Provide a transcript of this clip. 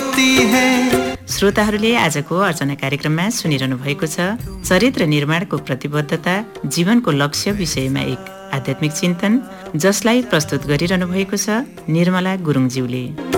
होती है। श्रोताहरूले आजको अर्चना कार्यक्रममा सुनिरहनु भएको छ चरित्र निर्माणको प्रतिबद्धता, जीवनको लक्ष्य विषयमा एक आध्यात्मिक चिन्तन, जसलाई प्रस्तुत गरिरहनु भएको छ निर्मला गुरुङज्यूले।